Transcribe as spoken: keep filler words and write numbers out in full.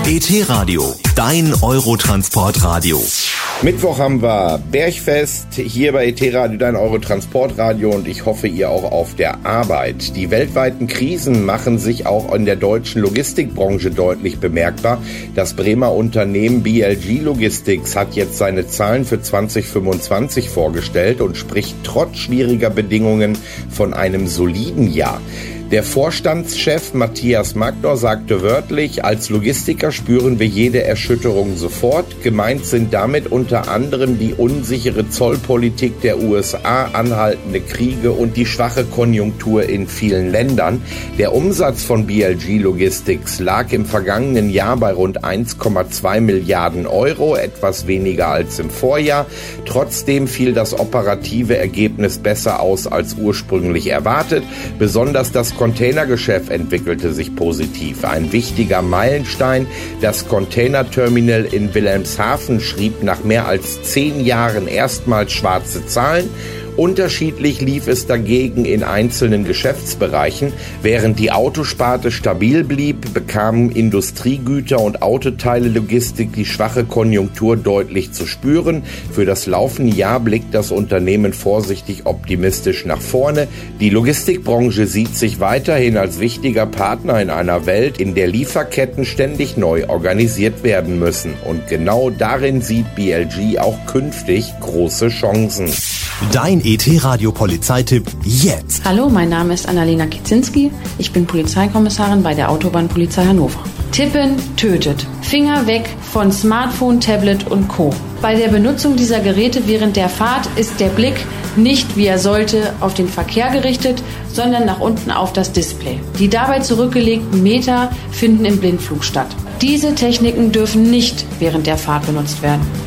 E T-Radio, dein Eurotransportradio. Mittwoch haben wir Bergfest, hier bei E T-Radio, dein Eurotransportradio, und ich hoffe, ihr auch auf der Arbeit. Die weltweiten Krisen machen sich auch in der deutschen Logistikbranche deutlich bemerkbar. Das Bremer Unternehmen B L G Logistics hat jetzt seine Zahlen für zwanzig fünfundzwanzig vorgestellt und spricht trotz schwieriger Bedingungen von einem soliden Jahr. Der Vorstandschef Matthias Magdor sagte wörtlich, als Logistiker spüren wir jede Erschütterung sofort. Gemeint sind damit unter anderem die unsichere Zollpolitik der U S A, anhaltende Kriege und die schwache Konjunktur in vielen Ländern. Der Umsatz von B L G Logistics lag im vergangenen Jahr bei rund eins Komma zwei Milliarden Euro, etwas weniger als im Vorjahr. Trotzdem fiel das operative Ergebnis besser aus als ursprünglich erwartet. Besonders das Containergeschäft entwickelte sich positiv. Ein wichtiger Meilenstein, das Containerterminal in Wilhelmshaven schrieb nach mehr als zehn Jahren erstmals schwarze Zahlen. Unterschiedlich lief es dagegen in einzelnen Geschäftsbereichen. Während die Autosparte stabil blieb, bekamen Industriegüter und Autoteile-Logistik die schwache Konjunktur deutlich zu spüren. Für das laufende Jahr blickt das Unternehmen vorsichtig optimistisch nach vorne. Die Logistikbranche sieht sich weiterhin als wichtiger Partner in einer Welt, in der Lieferketten ständig neu organisiert werden müssen. Und genau darin sieht B L G auch künftig große Chancen. Dein E T-Radio-Polizeitipp jetzt. Hallo, mein Name ist Annalena Kicinski. Ich bin Polizeikommissarin bei der Autobahnpolizei Hannover. Tippen tötet. Finger weg von Smartphone, Tablet und Co. Bei der Benutzung dieser Geräte während der Fahrt ist der Blick nicht, wie er sollte, auf den Verkehr gerichtet, sondern nach unten auf das Display. Die dabei zurückgelegten Meter finden im Blindflug statt. Diese Techniken dürfen nicht während der Fahrt benutzt werden.